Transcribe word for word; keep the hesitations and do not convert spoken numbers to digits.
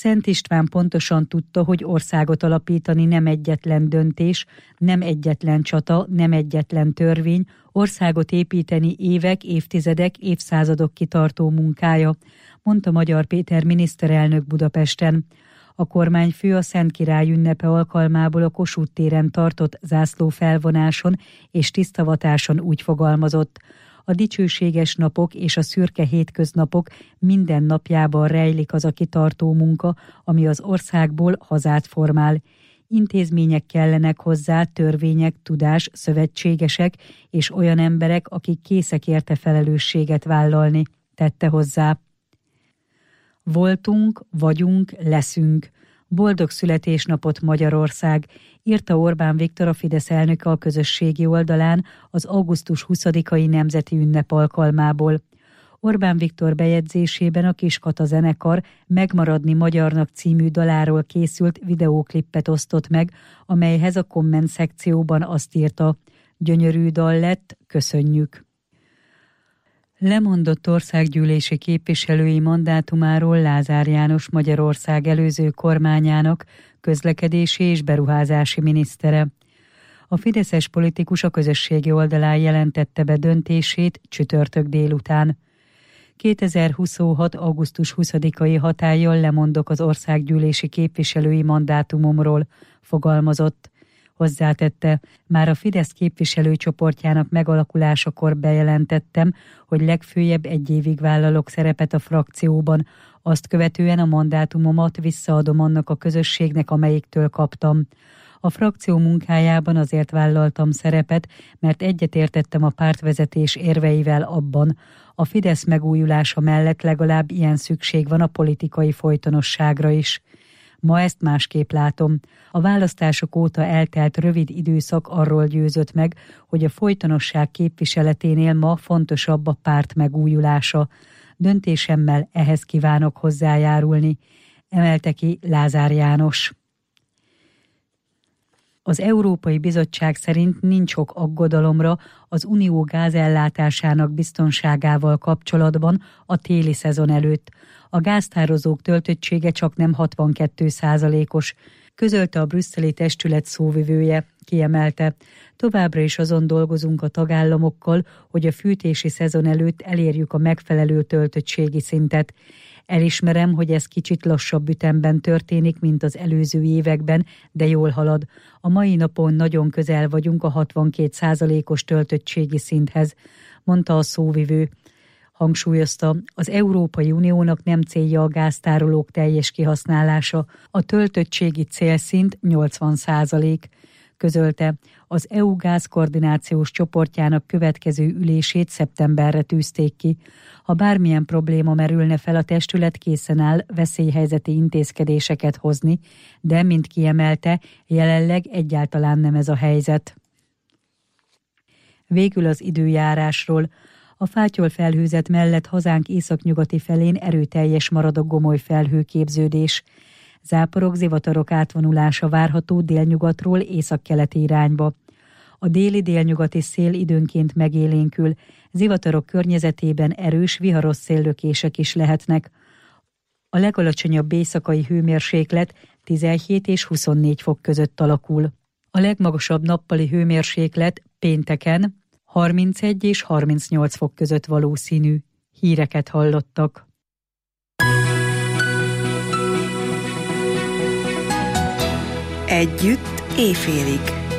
Szent István pontosan tudta, hogy országot alapítani nem egyetlen döntés, nem egyetlen csata, nem egyetlen törvény, országot építeni évek, évtizedek, évszázadok kitartó munkája, mondta Magyar Péter miniszterelnök Budapesten. A kormányfő a Szent Király ünnepe alkalmából a Kossuth téren tartott zászlófelvonáson és tisztavatáson úgy fogalmazott: a dicsőséges napok és a szürke hétköznapok minden napjában rejlik az a kitartó munka, ami az országból hazát formál. Intézmények kellenek hozzá, törvények, tudás, szövetségesek és olyan emberek, akik készek érte felelősséget vállalni, tette hozzá. Voltunk, vagyunk, leszünk. Boldog születésnapot Magyarország, írta Orbán Viktor, a Fidesz elnöke a közösségi oldalán az augusztus huszadikai nemzeti ünnep alkalmából. Orbán Viktor bejegyzésében a Kiskata zenekar Megmaradni magyarnak című daláról készült videóklippet osztott meg, amelyhez a komment szekcióban azt írta: gyönyörű dal lett, köszönjük. Lemondott országgyűlési képviselői mandátumáról Lázár János Magyarország előző kormányának közlekedési és beruházási minisztere. A fideszes politikus a közösségi oldalán jelentette be döntését csütörtök délután. kétezer-huszonhat. augusztus huszadikai hatállyal lemondok az országgyűlési képviselői mandátumomról, fogalmazott. Hozzátette, már a Fidesz képviselőcsoportjának megalakulásakor bejelentettem, hogy legfőjebb egy évig vállalok szerepet a frakcióban, azt követően a mandátumomat visszaadom annak a közösségnek, amelyiktől kaptam. A frakció munkájában azért vállaltam szerepet, mert egyetértettem a pártvezetés érveivel abban, a Fidesz megújulása mellett legalább ilyen szükség van a politikai folytonosságra is. Ma ezt másképp látom. A választások óta eltelt rövid időszak arról győzött meg, hogy a folytonosság képviseleténél ma fontosabb a párt megújulása. Döntésemmel ehhez kívánok hozzájárulni, emelte ki Lázár János. Az Európai Bizottság szerint nincs ok aggodalomra az unió gázellátásának biztonságával kapcsolatban a téli szezon előtt. A gáztározók töltöttsége csaknem hatvankettő százalékos, közölte a brüsszeli testület szóvivője, kiemelte. Továbbra is azon dolgozunk a tagállamokkal, hogy a fűtési szezon előtt elérjük a megfelelő töltöttségi szintet. Elismerem, hogy ez kicsit lassabb ütemben történik, mint az előző években, de jól halad. A mai napon nagyon közel vagyunk a hatvankét százalékos töltöttségi szinthez, mondta a szóvivő. Hangsúlyozta, az Európai Uniónak nem célja a gáztárolók teljes kihasználása, a töltöttségi célszint nyolcvan százalék. Közölte, az é u gázkoordinációs csoportjának következő ülését szeptemberre tűzték ki. Ha bármilyen probléma merülne fel, a testület készen áll veszélyhelyzeti intézkedéseket hozni, de, mint kiemelte, jelenleg egyáltalán nem ez a helyzet. Végül az időjárásról. A fátyol felhőzet mellett hazánk északnyugati felén erőteljes marad a gomoly felhőképződés. Záporok, zivatarok átvonulása várható délnyugatról északkeleti irányba. A déli délnyugati szél időnként megélénkül, zivatarok környezetében erős, viharos széllökések is lehetnek. A legalacsonyabb éjszakai hőmérséklet tizenhét és huszonnégy fok között alakul. A legmagasabb nappali hőmérséklet pénteken harmincegy és harmincnyolc fok között valószínű. Híreket hallottak. Együtt éjfélig.